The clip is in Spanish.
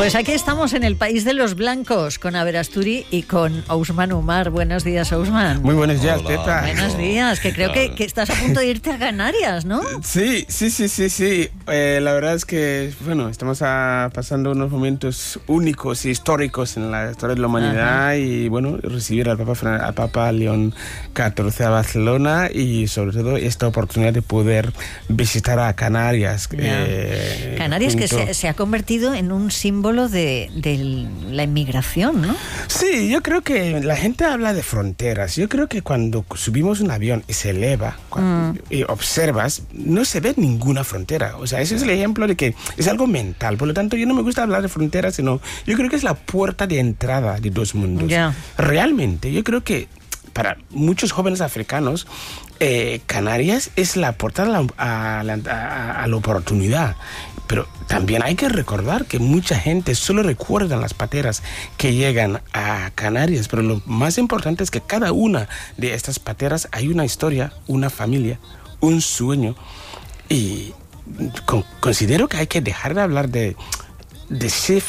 Pues aquí estamos en el país de los blancos, con Aber Asturi y con Ousmane Umar. Buenos días, Ousmane. Muy buenos días, Pepa. Buenos días, que creo que estás a punto de irte a Canarias, ¿no? Sí. La verdad es que, bueno, estamos pasando unos momentos únicos y históricos en la historia de la humanidad. Ajá. Y, bueno, recibir al Papa León XIV a Barcelona y, sobre todo, esta oportunidad de poder visitar a Canarias. Canarias que se ha convertido en un símbolo de la inmigración, ¿no? Sí, yo creo que la gente habla de fronteras. Yo creo que cuando subimos un avión y se eleva y observas, no se ve ninguna frontera. O sea, ese es el ejemplo de que es algo mental. Por lo tanto, yo no me gusta hablar de fronteras, sino yo creo que es la puerta de entrada de dos mundos. Yeah. Realmente, yo creo que para muchos jóvenes africanos, Canarias es la puerta a la oportunidad. Pero también hay que recordar que mucha gente solo recuerda las pateras que llegan a Canarias, pero lo más importante es que cada una de estas pateras hay una historia, una familia, un sueño. Y considero que hay que dejar de hablar de